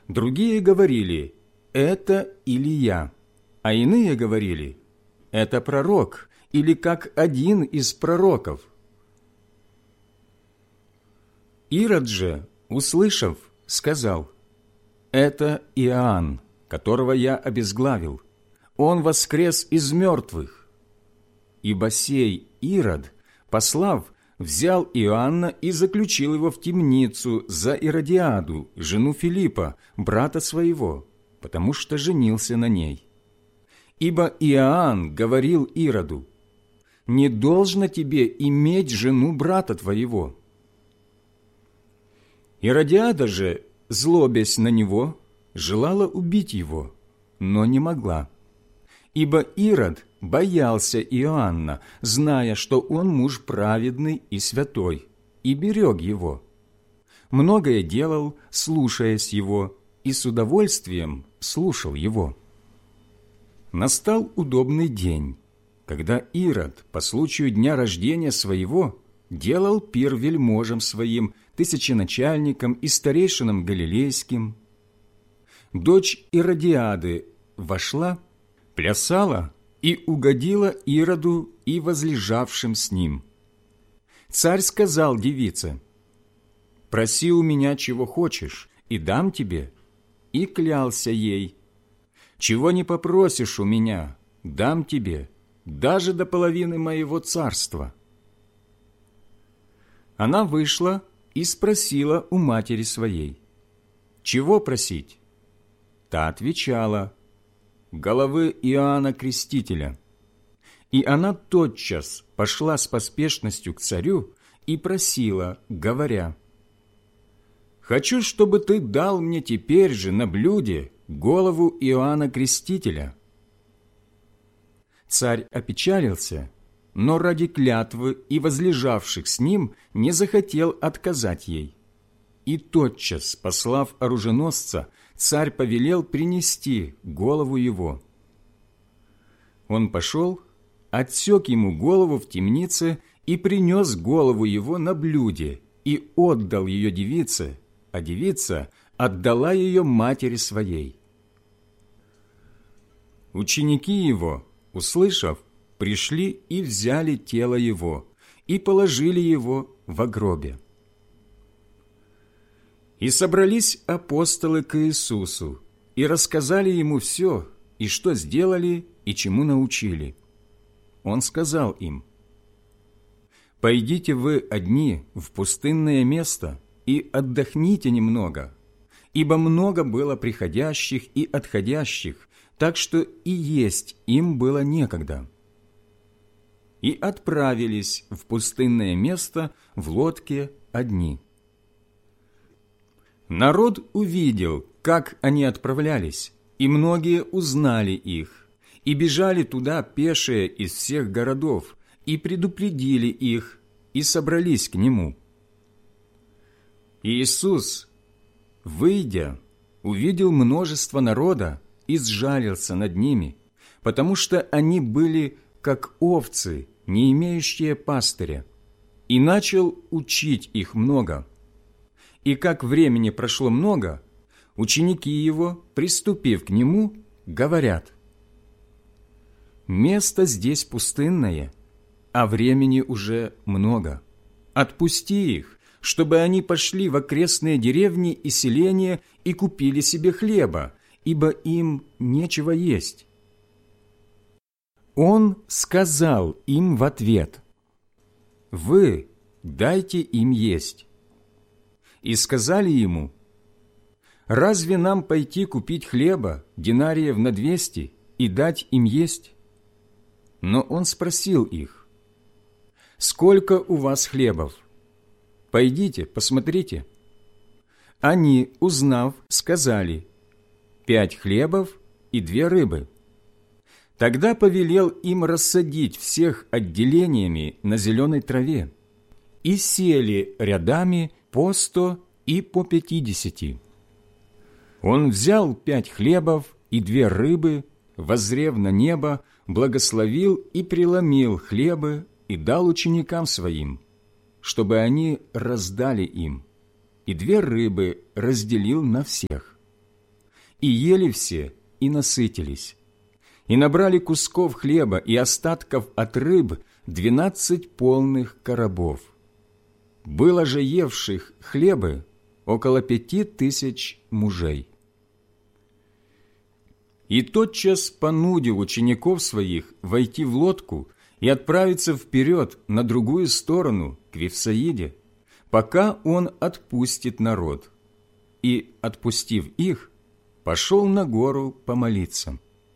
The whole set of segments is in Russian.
Другие говорили: это Илия, а иные говорили: это пророк, или как один из пророков. Ирод же, услышав, сказал: это Иоанн, которого я обезглавил. Он воскрес из мертвых. Ибо сей Ирод, послав, взял Иоанна и заключил его в темницу за Иродиаду, жену Филиппа, брата своего, потому что женился на ней. Ибо Иоанн говорил Ироду: не должно тебе иметь жену брата твоего. Иродиада же, злобясь на него, желала убить его, но не могла. Ибо Ирод боялся Иоанна, зная, что он муж праведный и святой, и берег его. Многое делал, слушаясь его, и с удовольствием слушал его. Настал удобный день, когда Ирод по случаю дня рождения своего делал пир вельможам своим, тысяченачальникам и старейшинам галилейским. Дочь Иродиады вошла, плясала и угодила Ироду и возлежавшим с ним. Царь сказал девице: «Проси у меня, чего хочешь, и дам тебе». И клялся ей: «Чего не попросишь у меня, дам тебе, даже до половины моего царства». Она вышла и спросила у матери своей: «Чего просить?» Та отвечала: «Головы Иоанна Крестителя». И она тотчас пошла с поспешностью к царю и просила, говоря: «Хочу, чтобы ты дал мне теперь же на блюде голову Иоанна Крестителя». Царь опечалился, но ради клятвы и возлежавших с ним не захотел отказать ей. И тотчас, послав оруженосца, царь повелел принести голову его. Он пошел, отсек ему голову в темнице и принес голову его на блюде и отдал ее девице, а девица отдала ее матери своей. Ученики его, услышав, пришли и взяли тело его и положили его во гробе. И собрались апостолы к Иисусу, и рассказали ему все, и что сделали, и чему научили. Он сказал им: «Пойдите вы одни в пустынное место и отдохните немного, ибо много было приходящих и отходящих, так что и есть им было некогда». И отправились в пустынное место в лодке одни. Народ увидел, как они отправлялись, и многие узнали их, и бежали туда пешие из всех городов, и предупредили их, и собрались к нему. Иисус, выйдя, увидел множество народа и сжалился над ними, потому что они были как овцы, не имеющие пастыря, и начал учить их много. И как времени прошло много, ученики его, приступив к нему, говорят: «Место здесь пустынное, а времени уже много. Отпусти их, чтобы они пошли в окрестные деревни и селения и купили себе хлеба, ибо им нечего есть». Он сказал им в ответ: «Вы дайте им есть». И сказали ему: «Разве нам пойти купить хлеба динариев на 200 и дать им есть?» Но он спросил их: «Сколько у вас хлебов? Пойдите, посмотрите». Они, узнав, сказали: 5 хлебов и 2 рыбы. Тогда повелел им рассадить всех отделениями на зеленой траве, и сели рядами по 100 и по 50. Он взял 5 хлебов и 2 рыбы, воззрев на небо, благословил и преломил хлебы и дал ученикам своим, чтобы они раздали им, и 2 рыбы разделил на всех. и ели все, и насытились. И набрали кусков хлеба и остатков от рыб 12 полных коробов. Было же евших хлебы около 5000 мужей. И тотчас понудил учеников своих войти в лодку и отправиться вперед на другую сторону, к Вифсаиде, пока он отпустит народ. И, отпустив их, пошел на гору помолиться.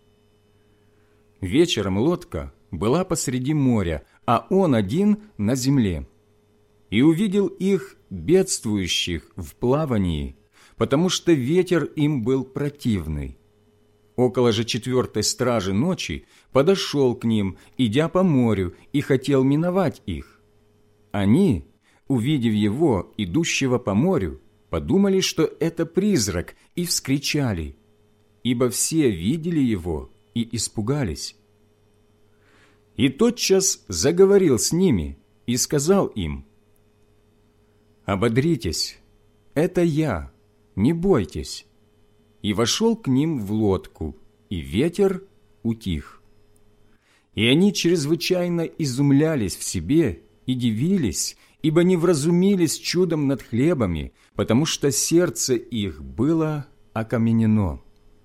Вечером лодка была посреди моря, а он один на земле. И увидел их бедствующих в плавании, потому что ветер им был противный. Около же 4-й стражи ночи подошел к ним, идя по морю, и хотел миновать их. Они, увидев его, идущего по морю, подумали, что это призрак, и вскричали, ибо все видели его и испугались. И тотчас заговорил с ними и сказал им: «Ободритесь, это я, не бойтесь». И вошел к ним в лодку, и ветер утих. И они чрезвычайно изумлялись в себе и дивились, ибо не вразумились чудом над хлебами, потому что сердце их было окаменено.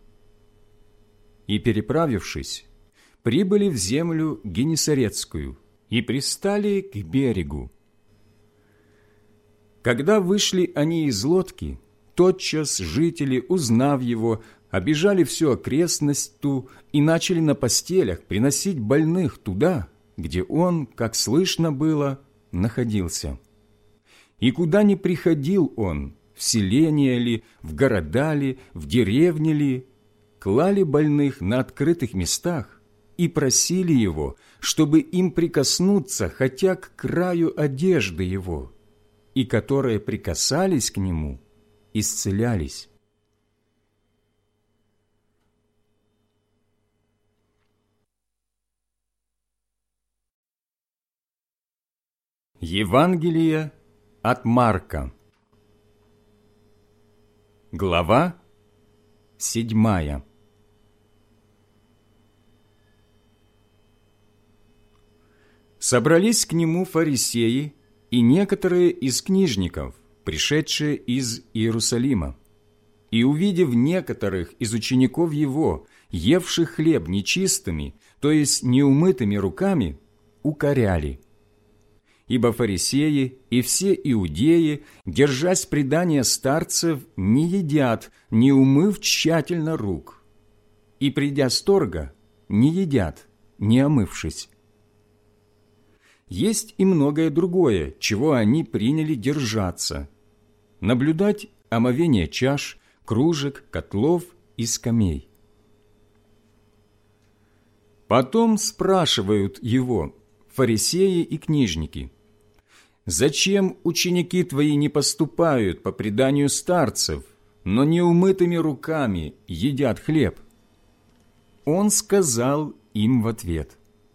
И, переправившись, прибыли в землю Генесарецкую и пристали к берегу. Когда вышли они из лодки, тотчас жители, узнав его, обежали всю окрестность ту и начали на постелях приносить больных туда, где он, как слышно было, находился. И куда ни приходил он, в селение ли, в города ли, в деревне ли, клали больных на открытых местах и просили его, чтобы им прикоснуться хотя к краю одежды его, и которые прикасались к нему, исцелялись. Евангелие от Марка. Глава 7. Собрались к нему фарисеи и некоторые из книжников, пришедшие из Иерусалима, и, увидев некоторых из учеников его, евших хлеб нечистыми, то есть неумытыми руками, укоряли. Ибо фарисеи и все иудеи, держась предания старцев, не едят, не умыв тщательно рук, и, придя с торга, не едят, не омывшись. Есть и многое другое, чего они приняли держаться: наблюдать омовение чаш, кружек, котлов и скамей. Потом спрашивают его фарисеи и книжники: «Зачем ученики твои не поступают по преданию старцев, но неумытыми руками едят хлеб?» Он сказал им в ответ: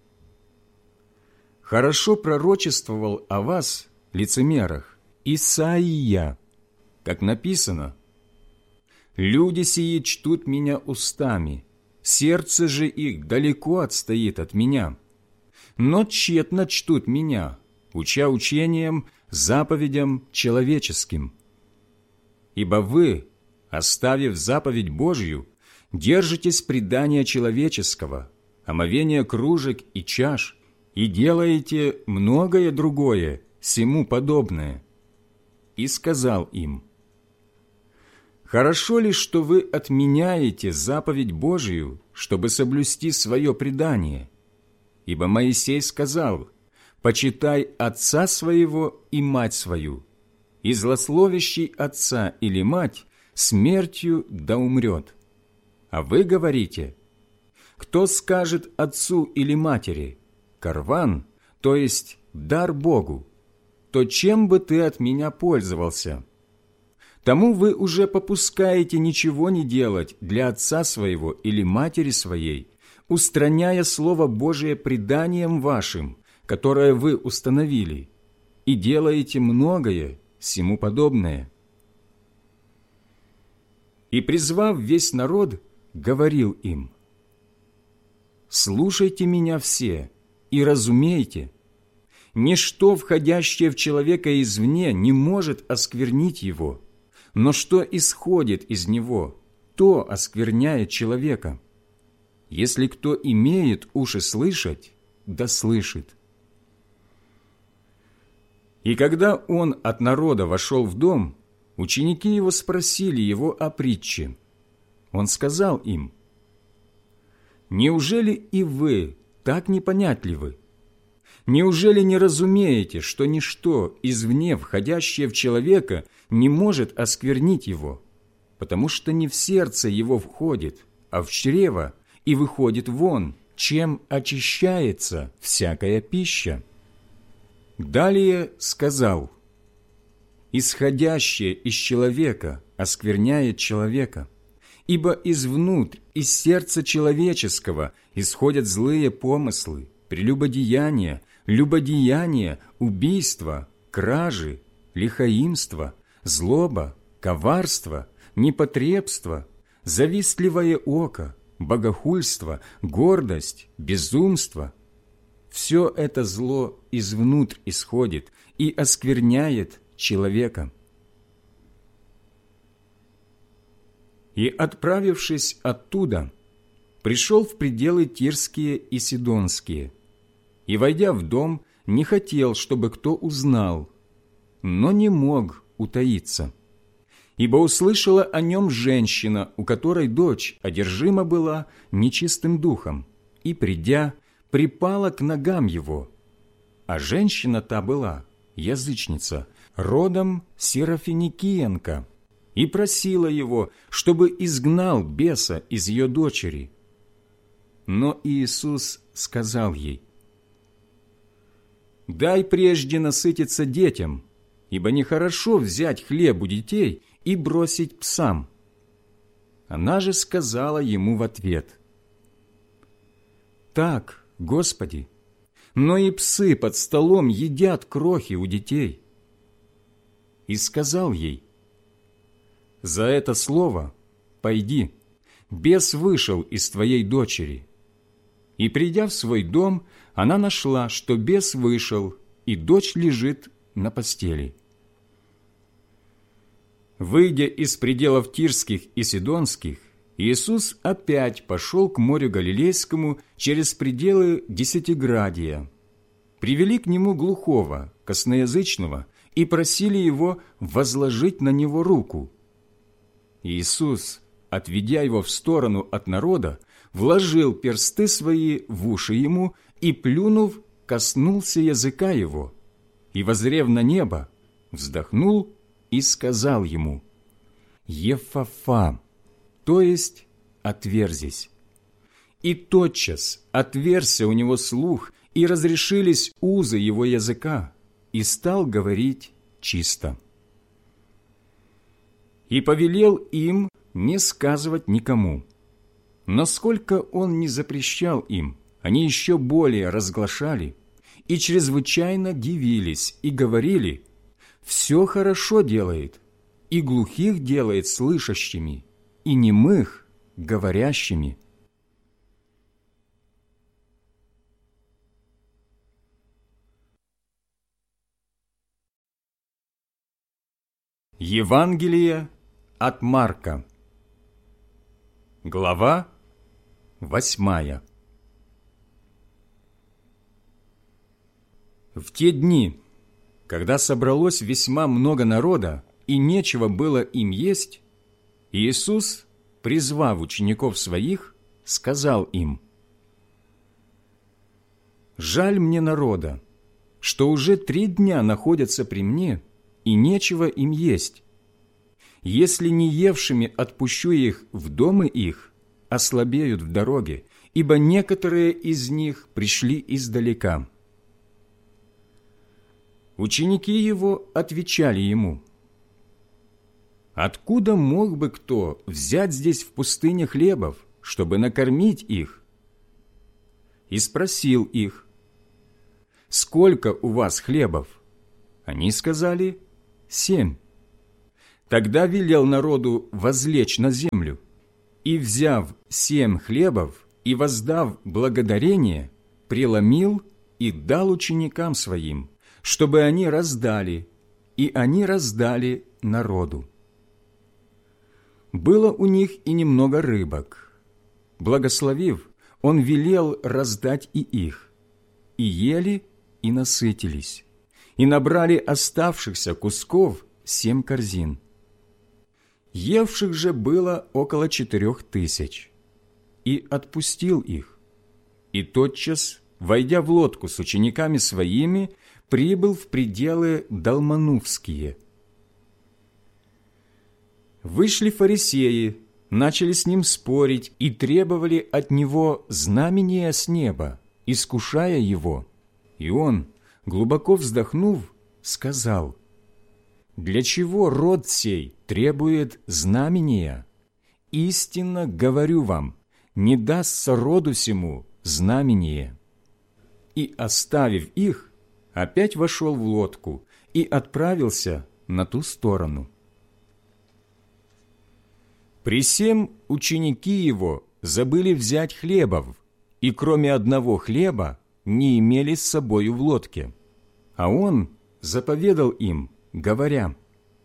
«Хорошо пророчествовал о вас, лицемерах, Исаия, как написано: «Люди сии чтут меня устами, сердце же их далеко отстоит от меня, но тщетно чтут меня, уча учением, заповедям человеческим. Ибо вы, оставив заповедь Божью, держитесь предания человеческого, омовения кружек и чаш, и делаете многое другое, сему подобное». И сказал им: «Хорошо ли, что вы отменяете заповедь Божию, чтобы соблюсти свое предание? Ибо Моисей сказал: почитай отца своего и мать свою, и злословящий отца или мать смертью да умрет. А вы говорите: кто скажет отцу или матери: карван, то есть дар Богу, то чем бы ты от меня пользовался? Тому вы уже попускаете ничего не делать для отца своего или матери своей, устраняя Слово Божие преданием вашим, которое вы установили, и делаете многое сему подобное». и, призвав весь народ, говорил им: «Слушайте меня все и разумейте, ничто, входящее в человека извне, не может осквернить его, но что исходит из него, то оскверняет человека. Если кто имеет уши слышать, да слышит». И когда он от народа вошел в дом, ученики его спросили его о притче. Он сказал им: «Неужели и вы так непонятливы? Неужели не разумеете, что ничто извне, входящее в человека, не может осквернить его, потому что не в сердце его входит, а в чрево, и выходит вон, чем очищается всякая пища?» Далее сказал: «Исходящее из человека оскверняет человека, ибо извнутрь, из сердца человеческого исходят злые помыслы, прелюбодеяния, любодеяния, убийства, кражи, лихоимство, злоба, коварство, непотребство, завистливое око, богохульство, гордость, безумство. Все это зло извнутрь исходит и оскверняет человека». И, отправившись оттуда, пришел в пределы Тирские и Сидонские, и, войдя в дом, не хотел, чтобы кто узнал, но не мог утаиться, ибо услышала о нем женщина, у которой дочь одержима была нечистым духом, и, придя, припала к ногам его. А женщина та была язычница, родом Сирофиникиенка, и просила его, чтобы изгнал беса из ее дочери. Но Иисус сказал ей: «Дай прежде насытиться детям, ибо нехорошо взять хлеб у детей и бросить псам». Она же сказала ему в ответ: «Так, Господи, но и псы под столом едят крохи у детей». И сказал ей: «За это слово пойди, бес вышел из твоей дочери». И, придя в свой дом, она нашла, что бес вышел, и дочь лежит на постели. Выйдя из пределов Тирских и Сидонских, Иисус опять пошел к морю Галилейскому через пределы Десятиградия. Привели к нему глухого, косноязычного, и просили его возложить на него руку. Иисус, отведя его в сторону от народа, вложил персты свои в уши ему и, плюнув, коснулся языка его, и, воззрев на небо, вздохнул и сказал ему: «Еффафа», то есть «отверзись». И тотчас отверзся у него слух, и разрешились узы его языка, и стал говорить чисто. И повелел им не сказывать никому. Но сколько он не запрещал им, они еще более разглашали и чрезвычайно дивились и говорили: «Все хорошо делает, и глухих делает слышащими, и немых говорящими». Евангелие от Марка. Глава 8. В те дни, когда собралось весьма много народа, и нечего было им есть, Иисус, призвав учеников своих, сказал им: «Жаль мне народа, что уже 3 дня находятся при мне, и нечего им есть. Если не евшими отпущу их в дома их, ослабеют в дороге, ибо некоторые из них пришли издалека». Ученики его отвечали ему: «Откуда мог бы кто взять здесь в пустыне хлебов, чтобы накормить их?» И спросил их: «Сколько у вас хлебов?» Они сказали: 7. Тогда велел народу возлечь на землю, и, взяв 7 хлебов и воздав благодарение, преломил и дал ученикам своим, чтобы они раздали, и они раздали народу. Было у них и немного рыбок. Благословив, он велел раздать и их, и ели, и насытились, и набрали оставшихся кусков 7 корзин. Евших же было около 4000, и отпустил их, и тотчас, войдя в лодку с учениками своими, прибыл в пределы Далманувские. Вышли фарисеи, начали с ним спорить и требовали от него знамения с неба, искушая его. И он, глубоко вздохнув, сказал: «Для чего род сей требует знамения? Истинно говорю вам, не дастся роду сему знамение». И, оставив их, опять вошел в лодку и отправился на ту сторону. При сем ученики его забыли взять хлебов, и кроме одного хлеба не имели с собою в лодке. А он заповедал им, говоря: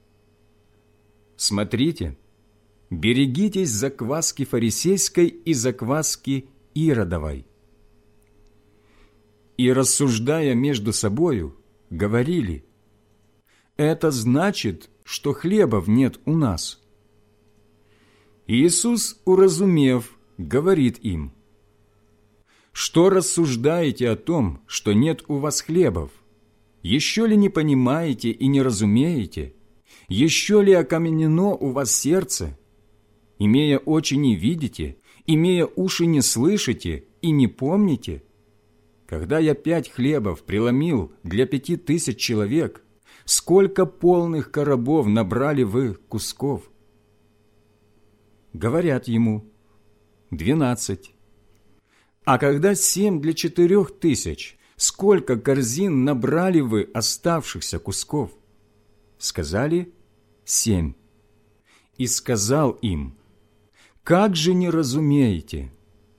«Смотрите, берегитесь закваски фарисейской и закваски Иродовой». И, рассуждая между собою, говорили: «Это значит, что хлебов нет у нас». Иисус, уразумев, говорит им: «Что рассуждаете о том, что нет у вас хлебов? Еще ли не понимаете и не разумеете? Еще ли окаменено у вас сердце? Имея очи не видите, имея уши не слышите и не помните? Когда я 5 хлебов преломил для 5000 человек, сколько полных коробов набрали вы кусков?» Говорят ему: 12. А когда 7 для 4000, сколько корзин набрали вы оставшихся кусков? Сказали: 7. И сказал им: как же не разумеете?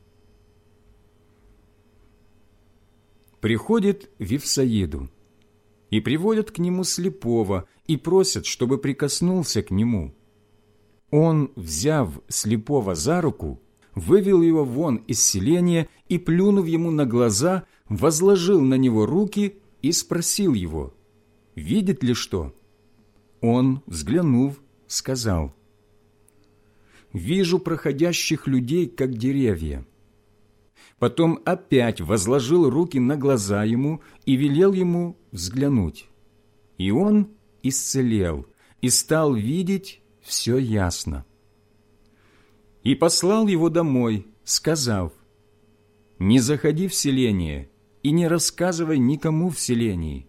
Приходит в Вифсаиду, и приводят к нему слепого, и просят, чтобы прикоснулся к нему. Он, взяв слепого за руку, вывел его вон из селения и, плюнув ему на глаза, возложил на него руки и спросил его: видит ли что? Он, взглянув, сказал: вижу проходящих людей, как деревья. Потом опять возложил руки на глаза ему и велел ему взглянуть. И он исцелел и стал видеть все ясно. И послал его домой, сказав: не заходи в селение и не рассказывай никому в селении.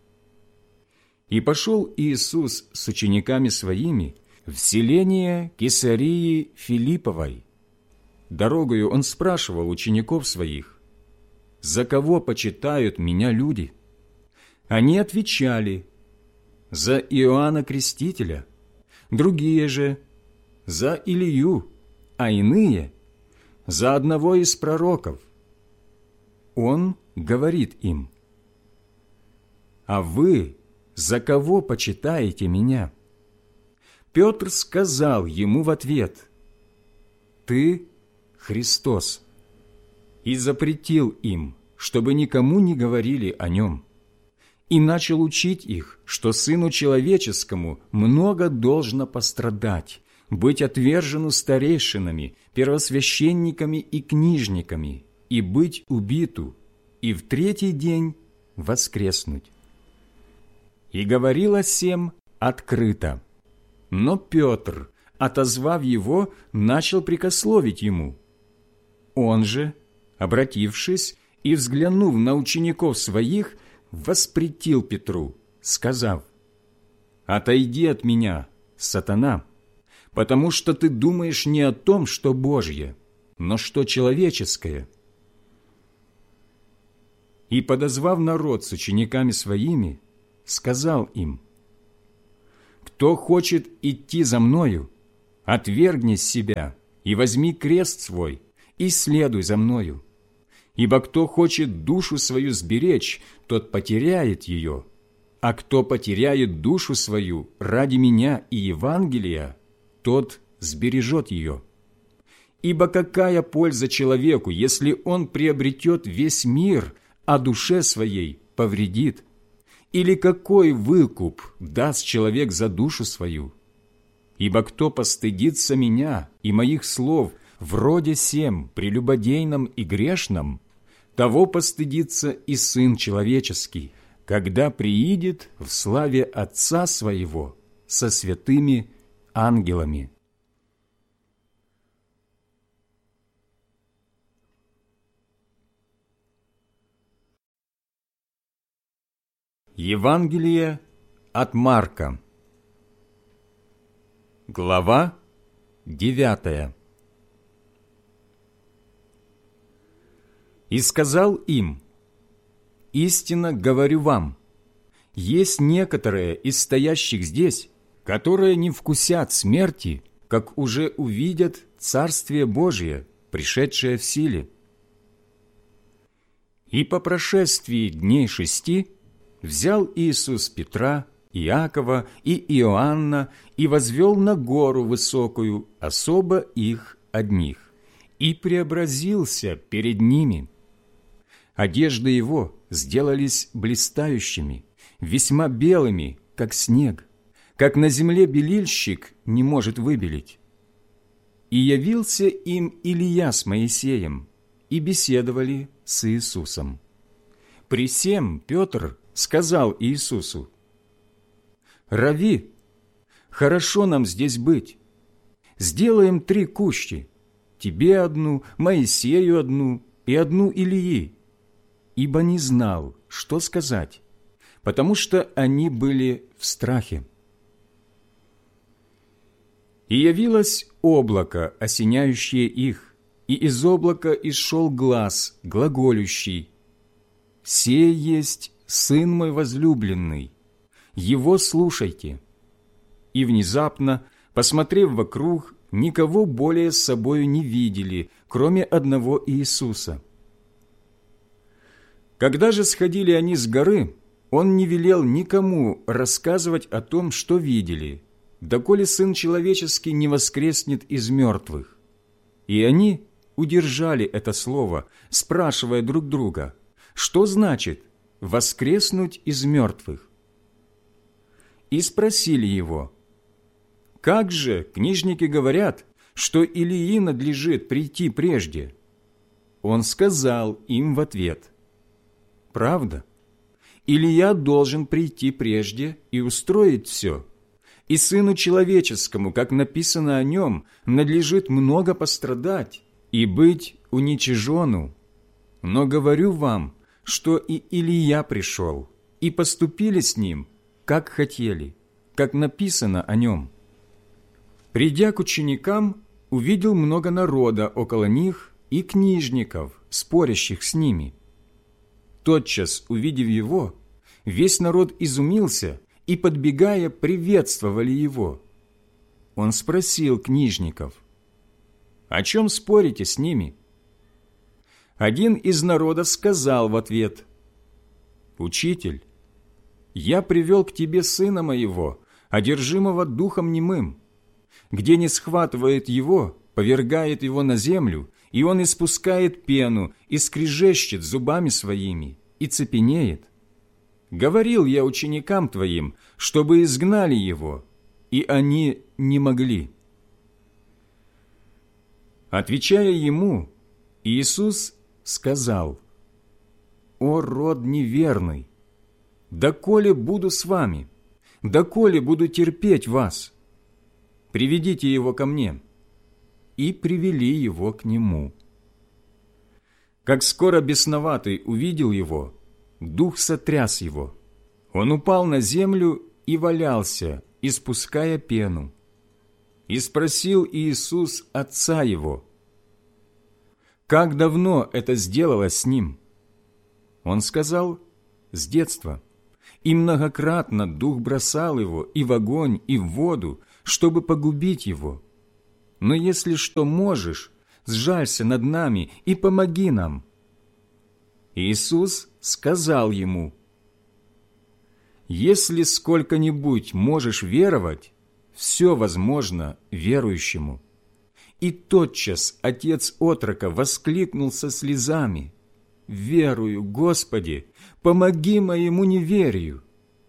И пошел Иисус с учениками своими в селение Кесарии Филипповой. Дорогою он спрашивал учеников своих: «За кого почитают меня люди?» Они отвечали: «За Иоанна Крестителя, другие же за Илию, а иные за одного из пророков». Он говорит им: «А вы за кого почитаете меня?» Петр сказал ему в ответ: «Ты Христос», и запретил им, чтобы никому не говорили о нем, и начал учить их, что Сыну Человеческому много должно пострадать, быть отвержену старейшинами, первосвященниками и книжниками, и быть убиту, и в 3-й день воскреснуть. И говорил о сем открыто. Но Петр, отозвав его, начал прекословить ему. Он же, обратившись и взглянув на учеников своих, воспретил Петру, сказав: «Отойди от меня, сатана, потому что ты думаешь не о том, что Божье, но что человеческое». И, подозвав народ с учениками своими, сказал им: Кто хочет идти за Мною, отвергни себя и возьми крест свой, и следуй за Мною. Ибо кто хочет душу свою сберечь, тот потеряет ее, а кто потеряет душу свою ради Меня и Евангелия, тот сбережет ее. Ибо какая польза человеку, если он приобретет весь мир, а душе своей повредит? Или какой выкуп даст человек за душу свою? Ибо кто постыдится Меня и Моих слов в роде сем прелюбодейном и грешном, того постыдится и Сын Человеческий, когда приидет в славе Отца Своего со святыми ангелами». Евангелие от Марка, глава 9. «И сказал им: истинно говорю вам, есть некоторые из стоящих здесь, которые не вкусят смерти, как уже увидят Царствие Божие, пришедшее в силе. И по прошествии дней 6 взял Иисус Петра, Иакова и Иоанна и возвел на гору высокую особо их одних, и преобразился перед ними. Одежды его сделались блистающими, весьма белыми, как снег, как на земле белильщик не может выбелить. И явился им Илия с Моисеем, и беседовали с Иисусом. При сем Петр сказал Иисусу: «Рави, хорошо нам здесь быть. Сделаем 3 кущи, тебе одну, Моисею одну и одну Илии». Ибо не знал, что сказать, потому что они были в страхе. И явилось облако, осеняющее их, и из облака исшел глас, глаголющий: «Сей есть Сын мой возлюбленный, Его слушайте». И внезапно, посмотрев вокруг, никого более с собою не видели, кроме одного Иисуса. Когда же сходили они с горы, Он не велел никому рассказывать о том, что видели, доколе Сын Человеческий не воскреснет из мертвых. И они удержали это слово, спрашивая друг друга: что значит воскреснуть из мертвых? И спросили Его: как же книжники говорят, что Илии надлежит прийти прежде? Он сказал им в ответ: правда, Илия должен прийти прежде и устроить все, и Сыну Человеческому, как написано о Нем, надлежит много пострадать и быть уничиженну. Но говорю вам, что и Илия пришел, и поступили с Ним, как хотели, как написано о Нем. Придя к ученикам, увидел много народа около них и книжников, спорящих с ними. Тотчас, увидев Его, весь народ изумился и, подбегая, приветствовали Его. Он спросил книжников: «О чем спорите с ними?» Один из народа сказал в ответ: «Учитель, я привел к тебе сына моего, одержимого духом немым. Где не схватывает его, повергает его на землю, и он испускает пену и скрежещет зубами своими, и цепенеет. Говорил я ученикам твоим, чтобы изгнали его, и они не могли». Отвечая ему, Иисус сказал: «О род неверный! Доколе буду с вами? Доколе буду терпеть вас? Приведите его ко мне». И привели его к нему. Как скоро бесноватый увидел его, дух сотряс его. Он упал на землю и валялся, испуская пену. И спросил Иисус отца его: «Как давно это сделалось с ним?» Он сказал: «С детства, и многократно дух бросал его и в огонь, и в воду, чтобы погубить его. Но если что можешь, сжалься над нами и помоги нам». Иисус сказал ему: «Если сколько-нибудь можешь веровать, все возможно верующему». И тотчас отец отрока воскликнул со слезами: «Верую, Господи, помоги моему неверию».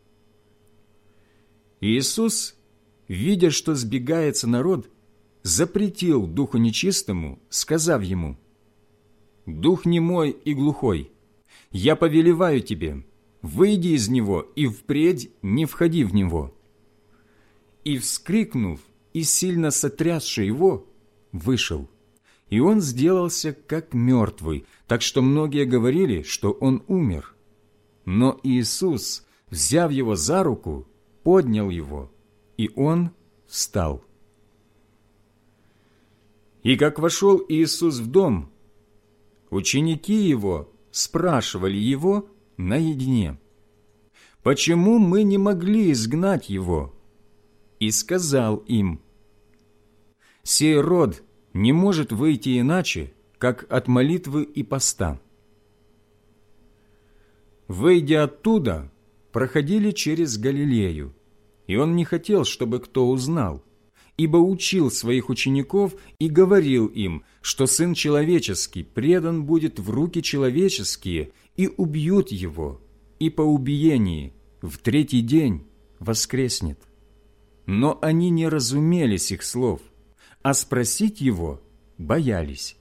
Иисус, видя, что сбегается народ, запретил духу нечистому, сказав ему: «Дух немой и глухой, я повелеваю тебе, выйди из него и впредь не входи в него». И, вскрикнув и сильно сотрясши его, вышел, и он сделался как мертвый, так что многие говорили, что он умер. Но Иисус, взяв его за руку, поднял его, и он встал. И как вошел Иисус в дом, ученики его спрашивали его наедине: «Почему мы не могли изгнать его?» И сказал им: «Сей род не может выйти иначе, как от молитвы и поста». Выйдя оттуда, проходили через Галилею, и он не хотел, чтобы кто узнал, ибо учил своих учеников и говорил им, что Сын Человеческий предан будет в руки человеческие, и убьют его, и по убиении в третий день воскреснет. Но они не разумели сих слов, а спросить его боялись.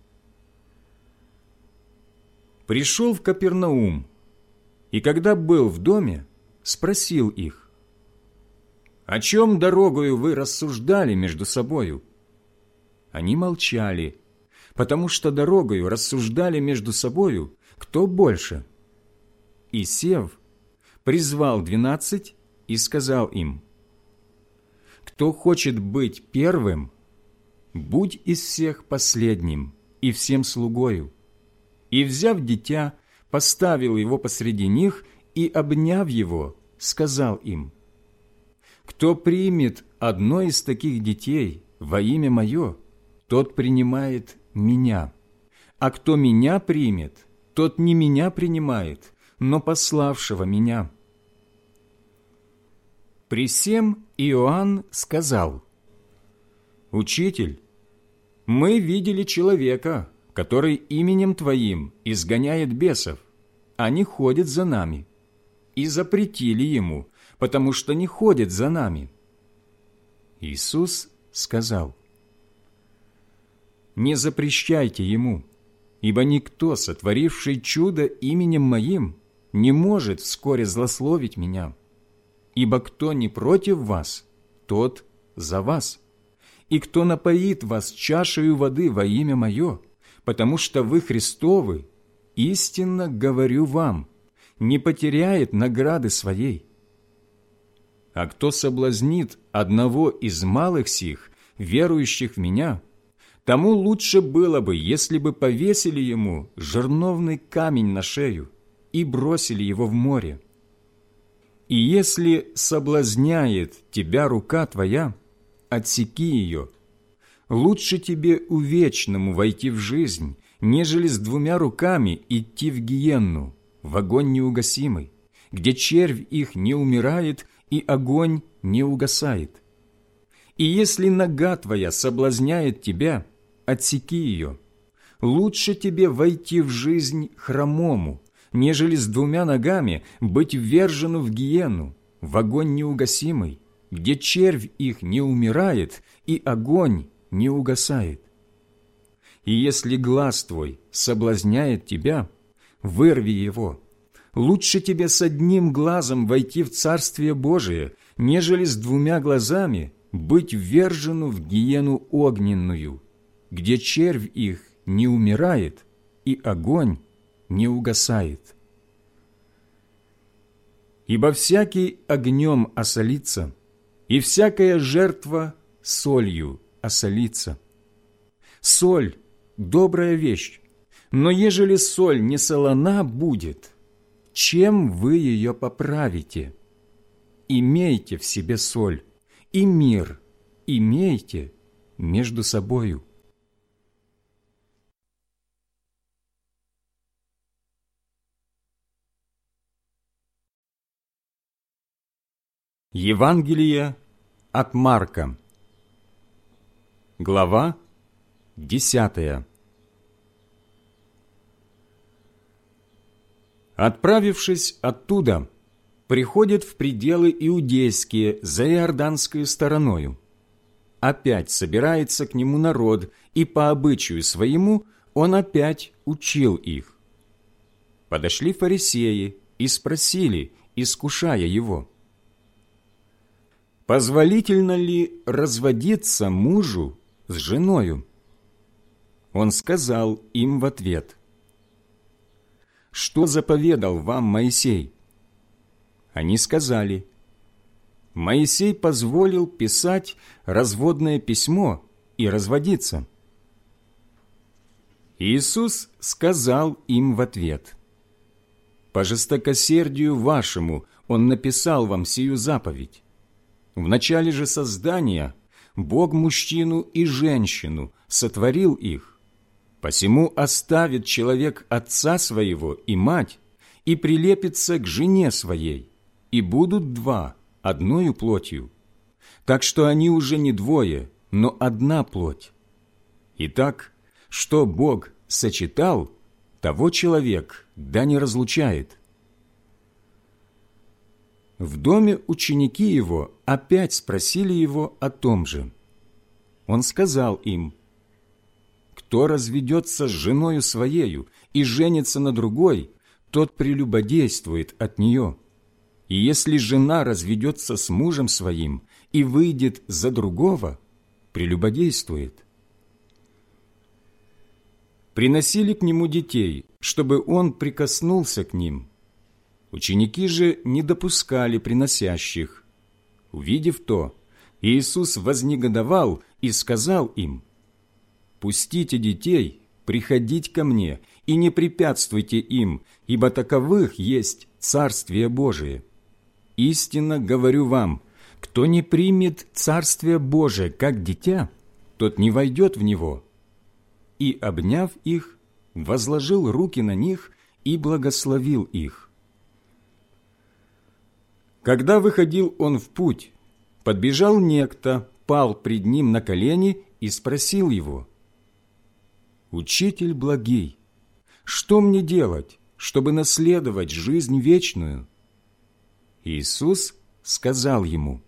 Пришел в Капернаум, и когда был в доме, спросил их: «О чем дорогою вы рассуждали между собою?» Они молчали, потому что дорогою рассуждали между собою, кто больше. И, сев, призвал 12 и сказал им: «Кто хочет быть первым, будь из всех последним и всем слугою». И, взяв дитя, поставил его посреди них и, обняв его, сказал им: «Кто примет одно из таких детей во имя Мое, тот принимает Меня, а кто Меня примет, тот не Меня принимает, но пославшего Меня». При сем Иоанн сказал: «Учитель, мы видели человека, который именем Твоим изгоняет бесов, а не ходит за нами, и запретили ему, потому что не ходит за нами». Иисус сказал: «Не запрещайте ему, ибо никто, сотворивший чудо именем Моим, не может вскоре злословить Меня. Ибо кто не против вас, тот за вас. И кто напоит вас чашею воды во имя Мое, потому что вы Христовы, истинно говорю вам, не потеряет награды своей. А кто соблазнит одного из малых сих, верующих в Меня, тому лучше было бы, если бы повесили ему жерновный камень на шею и бросили его в море. И если соблазняет тебя рука твоя, отсеки ее. Лучше тебе увечному войти в жизнь, нежели с 2 руками идти в гиенну, в огонь неугасимый, где червь их не умирает и огонь не угасает. И если нога твоя соблазняет тебя, отсеки ее. Лучше тебе войти в жизнь хромому, нежели с 2 ногами быть ввержену в гиену, в огонь неугасимый, где червь их не умирает и огонь не угасает. И если глаз твой соблазняет тебя, вырви его. Лучше тебе с 1 глазом войти в Царствие Божие, нежели с 2 глазами быть ввержену в гиену огненную, где червь их не умирает и огонь не угасает. Ибо всякий огнем осолится, и всякая жертва солью осолится. Соль – добрая вещь, но ежели соль не солона будет, чем вы ее поправите? Имейте в себе соль, и мир имейте между собою». Евангелие от Марка, глава 10. Отправившись оттуда, приходит в пределы иудейские за иорданскою стороною. Опять собирается к нему народ, и по обычаю своему он опять учил их. Подошли фарисеи и спросили, искушая его: «Позволительно ли разводиться мужу с женою?» Он сказал им в ответ: «Что заповедал вам Моисей?» Они сказали: «Моисей позволил писать разводное письмо и разводиться». Иисус сказал им в ответ: «По жестокосердию вашему Он написал вам сию заповедь. В начале же создания Бог мужчину и женщину сотворил их. Посему оставит человек отца своего и мать, и прилепится к жене своей, и будут два одною плотью. Так что они уже не двое, но одна плоть. Итак, что Бог сочетал, того человек да не разлучает». В доме ученики его опять спросили его о том же. Он сказал им: «Кто разведется с женою своею и женится на другой, тот прелюбодействует от нее. И если жена разведется с мужем своим и выйдет за другого, прелюбодействует». Приносили к нему детей, чтобы он прикоснулся к ним. Ученики же не допускали приносящих. Увидев то, Иисус вознегодовал и сказал им: «Пустите детей приходить ко мне и не препятствуйте им, ибо таковых есть Царствие Божие. Истинно говорю вам, кто не примет Царствие Божие как дитя, тот не войдет в него». И, обняв их, возложил руки на них и благословил их. Когда выходил он в путь, подбежал некто, пал пред ним на колени и спросил его: «Учитель благий, что мне делать, чтобы наследовать жизнь вечную?» Иисус сказал ему: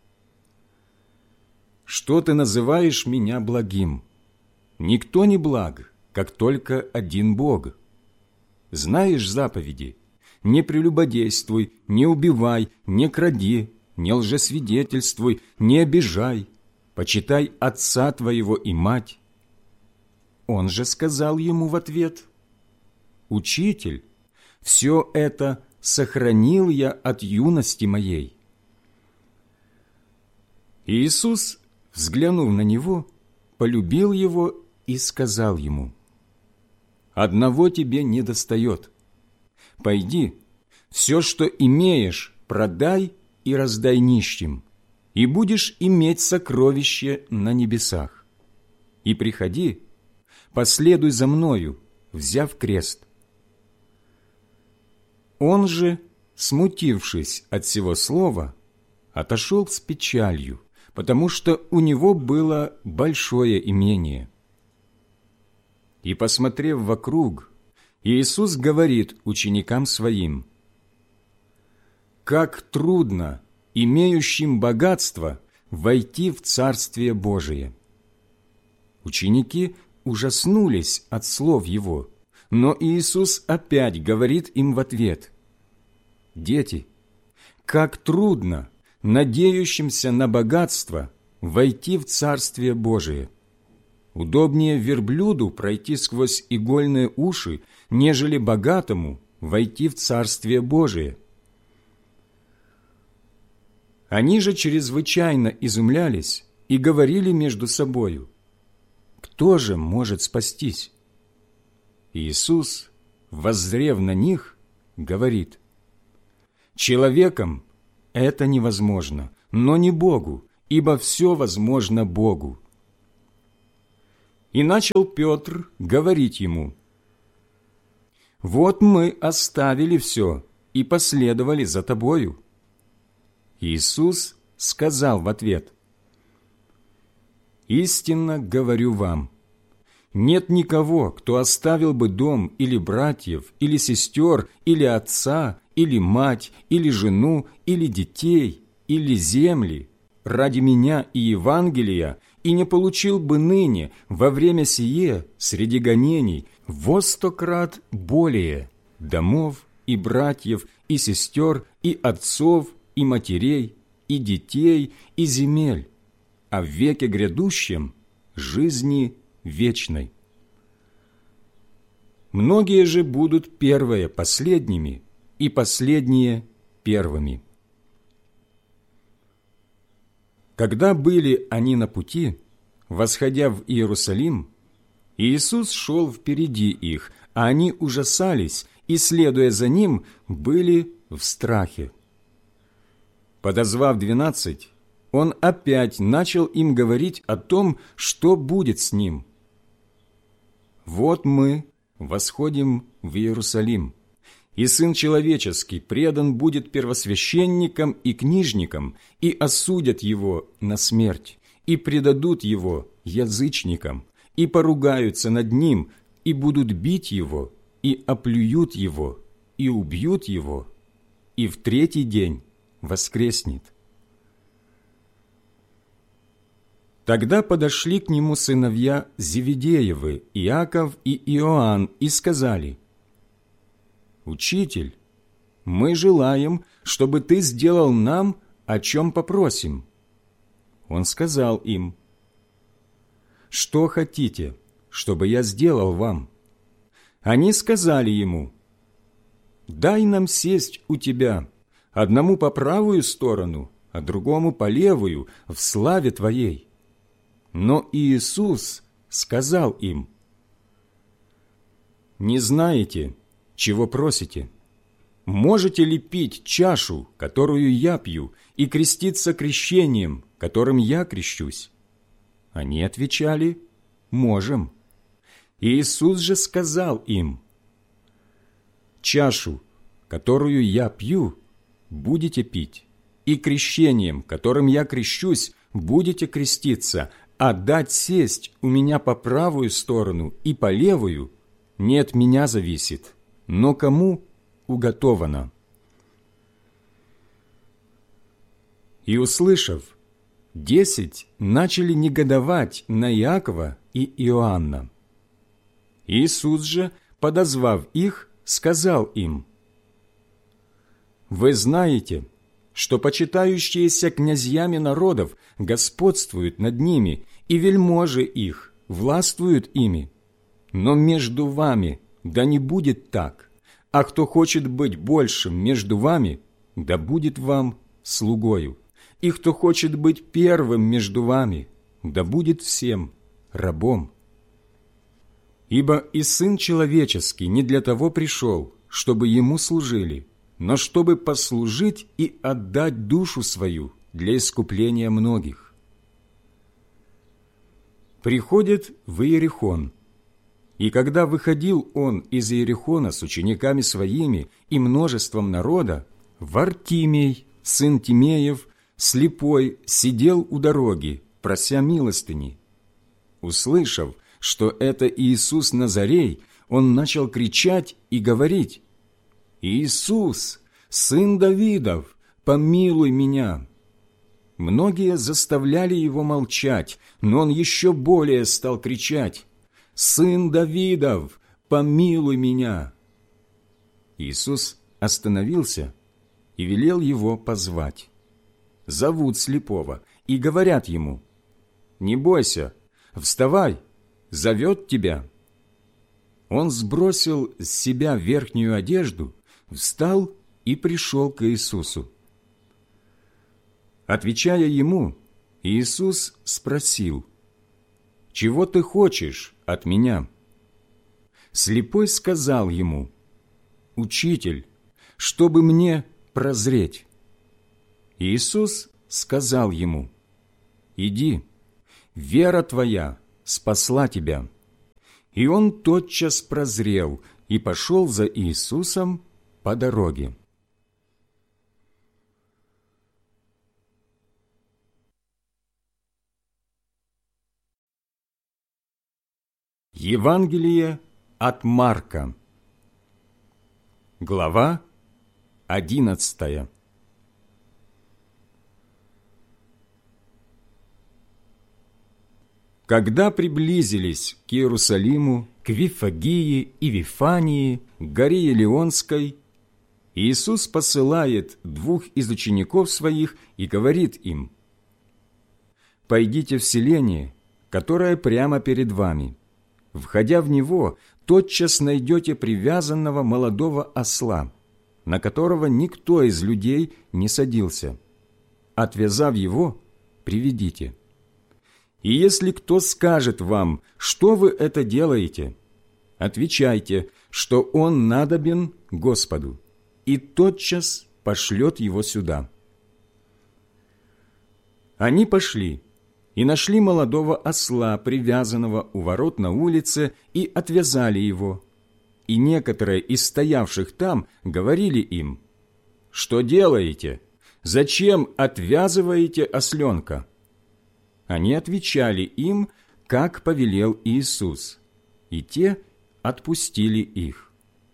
«Что ты называешь меня благим? Никто не благ, как только один Бог. Знаешь заповеди: не прелюбодействуй, не убивай, не кради, не лжесвидетельствуй, не обижай, почитай отца твоего и мать». Он же сказал ему в ответ: «Учитель, все это сохранил я от юности моей». Иисус, взглянув на него, полюбил его и сказал ему: «Одного тебе недостает. Пойди, все, что имеешь, продай и раздай нищим, и будешь иметь сокровище на небесах. И приходи, последуй за мною, взяв крест». Он же, смутившись от сего слова, отошел с печалью, потому что у него было большое имение. И, посмотрев вокруг, Иисус говорит ученикам Своим: «Как трудно имеющим богатство войти в Царствие Божие». Ученики ужаснулись от слов Его, но Иисус опять говорит им в ответ: «Дети, как трудно надеющимся на богатство войти в Царствие Божие! Удобнее верблюду пройти сквозь игольные уши, нежели богатому войти в Царствие Божие». Они же чрезвычайно изумлялись и говорили между собою: «Кто же может спастись?» Иисус, воззрев на них, говорит: Человеком это невозможно, но не Богу, ибо все возможно Богу». И начал Петр говорить ему: «Вот мы оставили все и последовали за тобою». Иисус сказал в ответ: «Истинно говорю вам, нет никого, кто оставил бы дом или братьев, или сестер, или отца, или мать, или жену, или детей, или земли ради Меня и Евангелия, и не получил бы ныне во время сие среди гонений во 100 крат более домов и братьев, и сестер, и отцов, и матерей, и детей, и земель, а в веке грядущем жизни вечной. Многие же будут первые последними, и последние первыми». Когда были они на пути, восходя в Иерусалим, Иисус шел впереди их, а они ужасались и, следуя за Ним, были в страхе. Подозвав 12, Он опять начал им говорить о том, что будет с Ним. «Вот мы восходим в Иерусалим, и Сын Человеческий предан будет первосвященникам и книжникам, и осудят Его на смерть, и предадут Его язычникам, и поругаются над Ним, и будут бить Его, и оплюют Его, и убьют Его, и в 3-й день воскреснет». Тогда подошли к Нему сыновья Зеведеевы, Иаков и Иоанн, и сказали: «Учитель, мы желаем, чтобы Ты сделал нам, о чем попросим». Он сказал им: «Что хотите, чтобы я сделал вам?» Они сказали Ему: «Дай нам сесть у Тебя, одному по правую сторону, а другому по левую, в славе Твоей». Но Иисус сказал им: «Не знаете, чего просите? Можете ли пить чашу, которую я пью, и креститься крещением, которым я крещусь?» Они отвечали: «Можем». Иисус же сказал им: «Чашу, которую я пью, будете пить, и крещением, которым я крещусь, будете креститься, а дать сесть у Меня по правую сторону и по левую не от Меня зависит, но кому уготовано». И, услышав, 10 начали негодовать на Иакова и Иоанна. Иисус же, подозвав их, сказал им: «Вы знаете, что почитающиеся князьями народов господствуют над ними, и вельможи их властвуют ими. Но между вами да не будет так, а кто хочет быть большим между вами, да будет вам слугою, и кто хочет быть первым между вами, да будет всем рабом. Ибо и Сын Человеческий не для того пришел, чтобы Ему служили, но чтобы послужить и отдать душу свою для искупления многих». Приходит в Иерихон. И когда выходил он из Иерихона с учениками своими и множеством народа, Вартимей, сын Тимеев, слепой, сидел у дороги, прося милостыни. Услышав, что это Иисус Назарей, он начал кричать и говорить: «Иисус, сын Давидов, помилуй меня!» Многие заставляли его молчать, но он еще более стал кричать: «Сын Давидов, помилуй меня!» Иисус остановился и велел его позвать. Зовут слепого и говорят ему: «Не бойся, вставай, зовет тебя». Он сбросил с себя верхнюю одежду, встал и пришел к Иисусу. Отвечая ему, Иисус спросил: «Чего ты хочешь от меня?» Слепой сказал ему: «Учитель, чтобы мне прозреть». Иисус сказал ему: «Иди, вера твоя спасла тебя». И он тотчас прозрел и пошел за Иисусом по дороге. Евангелие от Марка, глава 11. Когда приблизились к Иерусалиму, к Вифагии и Вифании, к горе Елеонской, Иисус посылает 2 из учеников Своих и говорит им: «Пойдите в селение, которое прямо перед вами. Входя в него, тотчас найдете привязанного молодого осла, на которого никто из людей не садился. Отвязав его, приведите. И если кто скажет вам, что вы это делаете, отвечайте, что он надобен Господу, и тотчас пошлет его сюда». Они пошли и нашли молодого осла, привязанного у ворот на улице, и отвязали его. И некоторые из стоявших там говорили им: «Что делаете? Зачем отвязываете осленка?» Они отвечали им, как повелел Иисус, и те отпустили их.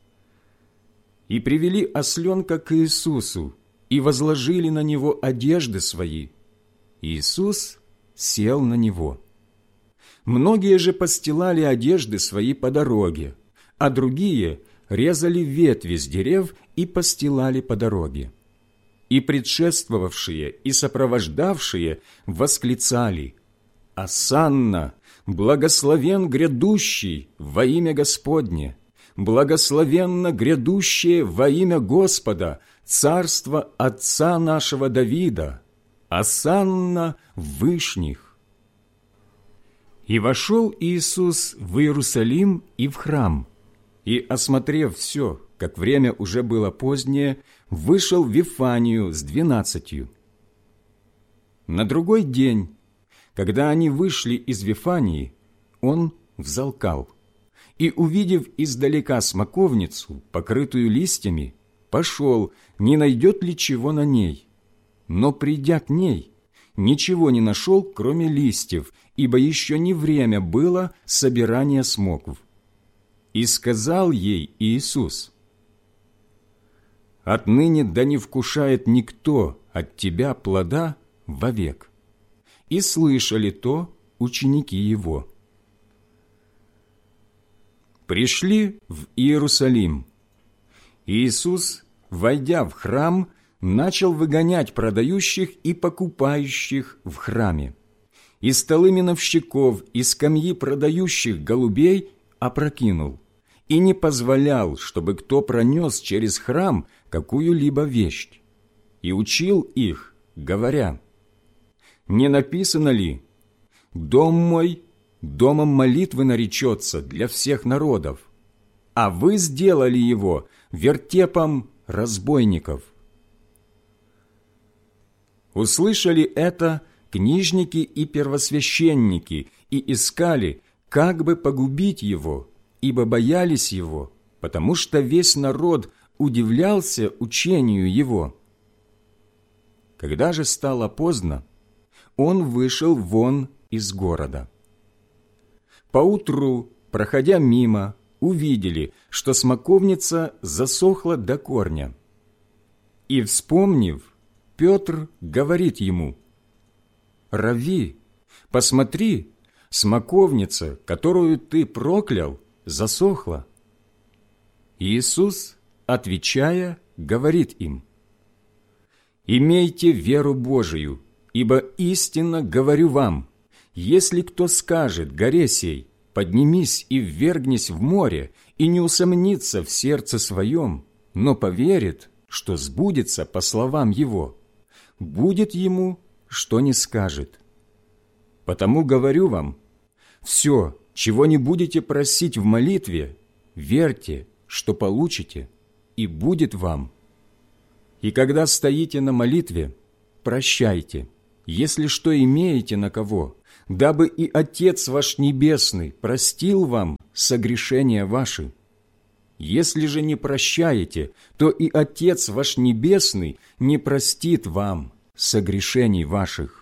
И привели осленка к Иисусу, и возложили на него одежды свои. Иисус сел на него. Многие же постилали одежды свои по дороге, а другие резали ветви с дерев и постилали по дороге. И предшествовавшие и сопровождавшие восклицали: «Осанна! Благословен грядущий во имя Господне! Благословенно грядущее во имя Господа, царство отца нашего Давида! Осанна в вышних!» И вошел Иисус в Иерусалим и в храм, и, осмотрев все, как время уже было позднее, вышел в Вифанию с 12. На другой день, когда они вышли из Вифании, он взалкал, и, увидев издалека смоковницу, покрытую листьями, пошел, не найдет ли чего на ней. Но, придя к ней, ничего не нашел, кроме листьев, ибо еще не время было собирания смокв. И сказал ей Иисус: «Отныне да не вкушает никто от тебя плода вовек». И слышали то ученики его. Пришли в Иерусалим. Иисус, войдя в храм, начал выгонять продающих и покупающих в храме, и столы миновщиков, и скамьи продающих голубей опрокинул, и не позволял, чтобы кто пронес через храм какую-либо вещь, и учил их, говоря: «Не написано ли: дом мой домом молитвы наречется для всех народов, а вы сделали его вертепом разбойников». Услышали это книжники и первосвященники и искали, как бы погубить его, ибо боялись его, потому что весь народ удивлялся учению его. Когда же стало поздно, он вышел вон из города. Поутру, проходя мимо, увидели, что смоковница засохла до корня. И, вспомнив, Петр говорит ему: «Рави, посмотри, смоковница, которую ты проклял, засохла». Иисус, отвечая, говорит им: «Имейте веру Божию, ибо истинно говорю вам, если кто скажет горе сей: поднимись и ввергнись в море, и не усомнится в сердце своем, но поверит, что сбудется по словам его, будет ему, что не скажет. Потому говорю вам, все, чего не будете просить в молитве, верьте, что получите, и будет вам». И когда стоите на молитве, прощайте, если что имеете на кого, дабы и Отец ваш Небесный простил вам согрешения ваши. Если же не прощаете, то и Отец ваш Небесный не простит вам согрешений ваших».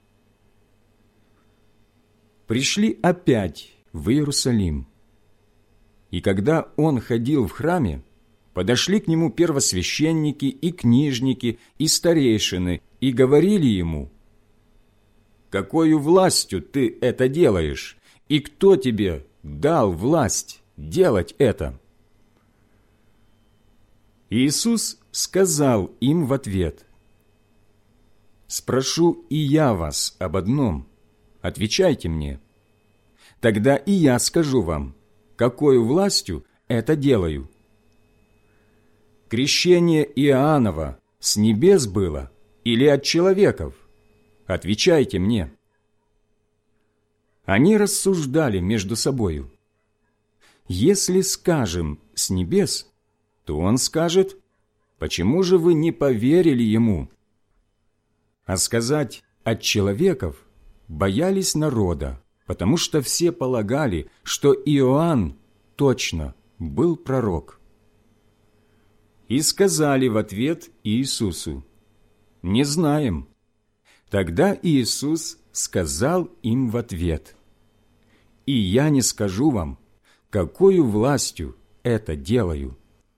Пришли опять в Иерусалим. И когда он ходил в храме, подошли к нему первосвященники и книжники и старейшины и говорили ему: «Какою властью ты это делаешь? И кто тебе дал власть делать это?» Иисус сказал им в ответ: «Спрошу и я вас об одном, отвечайте мне. Тогда и я скажу вам, какою властью это делаю. Крещение Иоаннова с небес было или от человеков? Отвечайте мне». Они рассуждали между собою: «Если скажем с небес, то он скажет: почему же вы не поверили ему? А сказать от человеков боялись народа, потому что все полагали, что Иоанн точно был пророк». И сказали в ответ Иисусу: «Не знаем». Тогда Иисус сказал им в ответ: «И я не скажу вам, какою властью это делаю».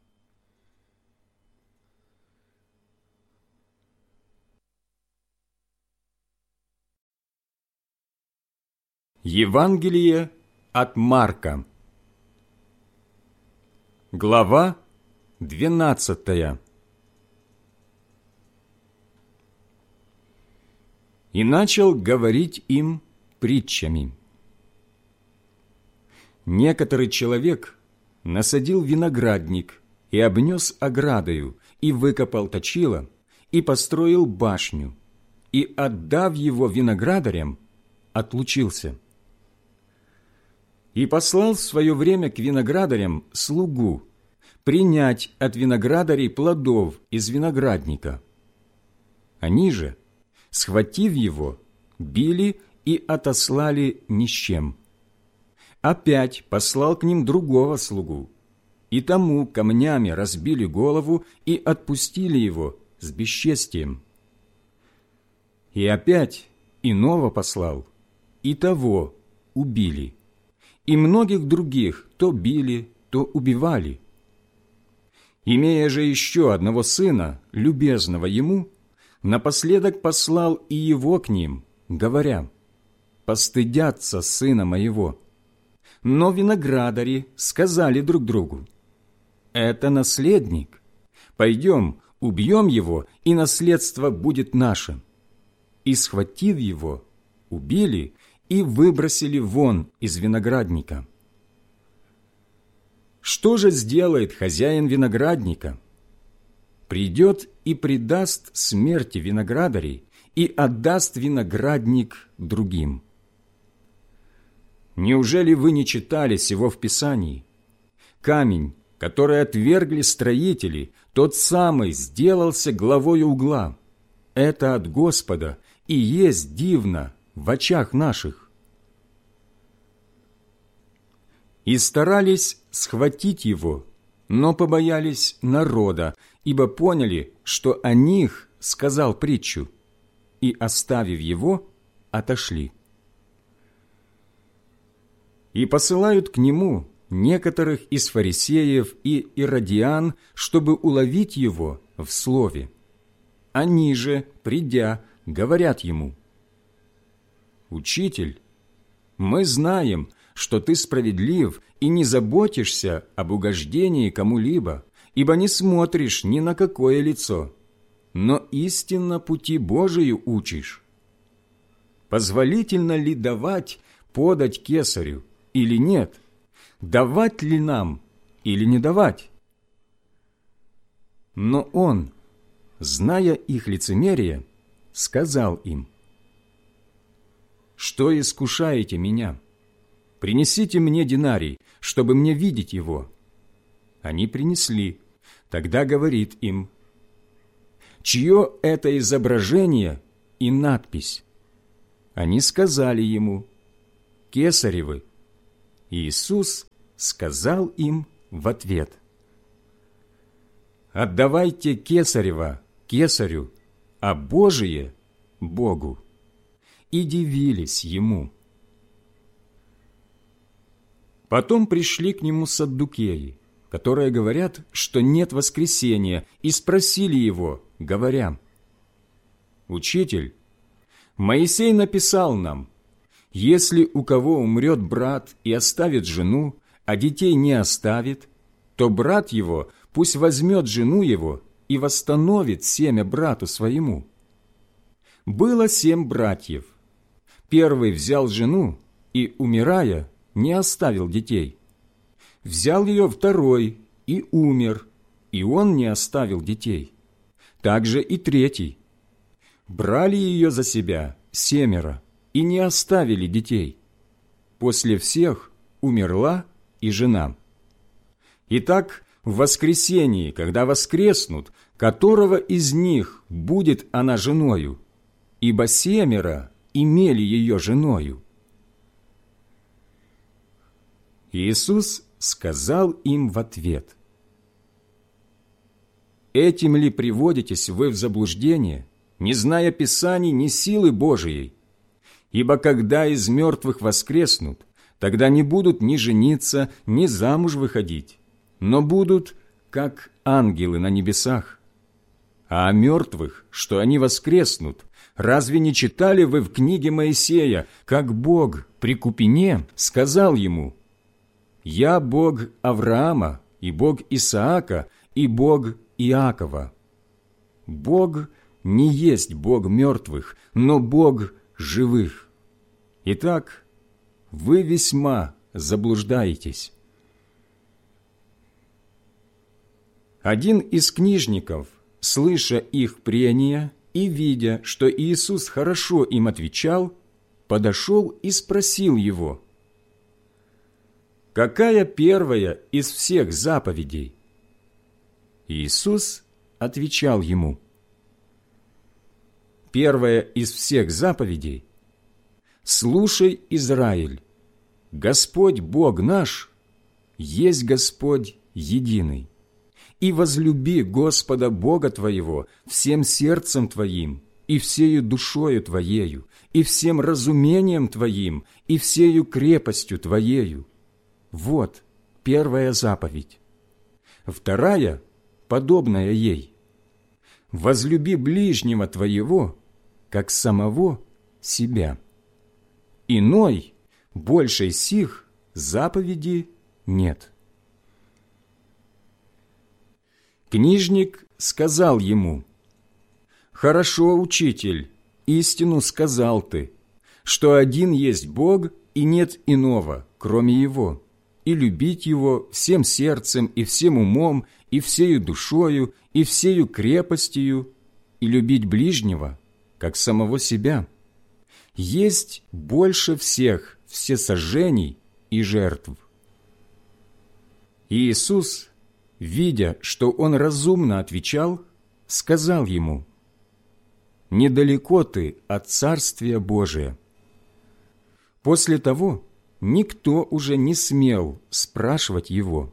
Евангелие от Марка. Глава 12. И начал говорить им притчами. Некоторый человек насадил виноградник и обнес оградою, и выкопал точило, и построил башню, и, отдав его виноградарям, отлучился. И послал в свое время к виноградарям слугу принять от виноградарей плодов из виноградника. Они же, схватив его, били и отослали ни с чем. Опять послал к ним другого слугу, и тому камнями разбили голову и отпустили его с бесчестием. И опять иного послал, и того убили. И многих других то били, то убивали. Имея же еще одного сына, любезного ему, напоследок послал и его к ним, говоря: «Постыдятся сына моего». Но виноградари сказали друг другу: «Это наследник. Пойдем, убьем его, и наследство будет наше». И, схватив его, убили и выбросили вон из виноградника. Что же сделает хозяин виноградника? Придет и предаст смерти виноградарей и отдаст виноградник другим. Неужели вы не читали сего в Писании? Камень, который отвергли строители, тот самый сделался главою угла. Это от Господа и есть дивно в очах наших. И старались схватить его, но побоялись народа, ибо поняли, что о них сказал притчу, и, оставив его, отошли. И посылают к нему некоторых из фарисеев и иродиан, чтобы уловить его в слове. Они же, придя, говорят ему: «Учитель, мы знаем, что ты справедлив и не заботишься об угождении кому-либо, ибо не смотришь ни на какое лицо, но истинно пути Божию учишь. Позволительно ли давать подать кесарю или нет? Давать ли нам или не давать?» Но он, зная их лицемерие, сказал им: «Что искушаете меня? Принесите мне динарий, чтобы мне видеть его». Они принесли. Тогда говорит им: чье это изображение и надпись?» Они сказали ему: «Кесаревы». Иисус сказал им в ответ: «Отдавайте Кесарева Кесарю, а Божие – Богу». И дивились ему. Потом пришли к нему саддукеи, которые говорят, что нет воскресения, и спросили его, говоря: «Учитель, Моисей написал нам: если у кого умрет брат и оставит жену, а детей не оставит, то брат его пусть возьмет жену его и восстановит семя брату своему. Было 7 братьев. Первый взял жену и, умирая, не оставил детей. Взял ее второй и умер, и он не оставил детей. Также и третий. Брали ее за себя 7 и не оставили детей. После всех умерла и жена. Итак, в воскресении, когда воскреснут, которого из них будет она женою? Ибо 7 имели ее женою». Иисус сказал им в ответ: «Этим ли приводитесь вы в заблуждение, не зная Писаний ни силы Божией? Ибо когда из мертвых воскреснут, тогда не будут ни жениться, ни замуж выходить, но будут, как ангелы на небесах. А о мертвых, что они воскреснут, разве не читали вы в книге Моисея, как Бог при Купине сказал ему: «Я Бог Авраама, и Бог Исаака, и Бог Иакова»? Бог не есть Бог мертвых, но Бог живых. Итак, вы весьма заблуждаетесь». Один из книжников, слыша их прения и видя, что Иисус хорошо им отвечал, подошел и спросил его: «Какая первая из всех заповедей?» Иисус отвечал ему: «Первая из всех заповедей: слушай, Израиль, Господь Бог наш есть Господь единый. И возлюби Господа Бога твоего всем сердцем твоим, и всею душою твоею, и всем разумением твоим, и всею крепостью твоею. Вот первая заповедь. Вторая, подобная ей: возлюби ближнего твоего, как самого себя. Иной, большей сих заповеди нет». Книжник сказал ему: «Хорошо, учитель, истину сказал ты, что один есть Бог, и нет иного, кроме Его, и любить Его всем сердцем и всем умом, и всею душою, и всею крепостью, и любить ближнего, как самого себя, есть больше всех всесожжений и жертв». Иисус, видя, что он разумно отвечал, сказал ему: «Недалеко ты от Царствия Божия». После того никто уже не смел спрашивать его.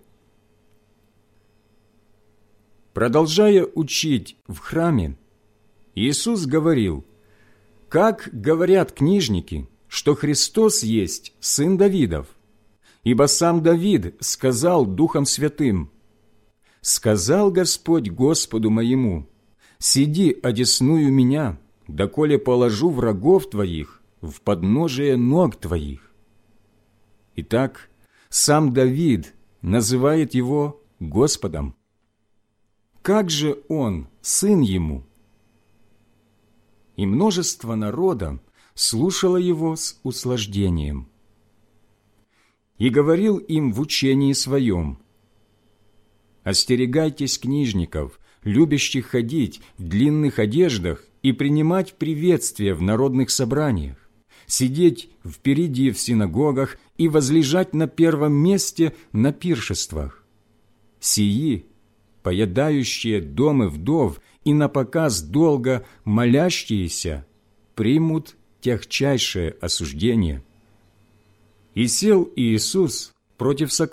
Продолжая учить в храме, Иисус говорил: «Как говорят книжники, что Христос есть Сын Давидов? Ибо сам Давид сказал Духом Святым: сказал Господь Господу моему: сиди одесную меня, доколе положу врагов твоих в подножие ног твоих». Итак, сам Давид называет его Господом. Как же он сын ему? И множество народа слушало его с услаждением. И говорил им в учении своем: «Остерегайтесь книжников, любящих ходить в длинных одеждах и принимать приветствия в народных собраниях, сидеть впереди в синагогах и возлежать на первом месте на пиршествах. Сии, поедающие дома вдов и напоказ долго молящиеся примут тягчайшее осуждение. И сел Иисус против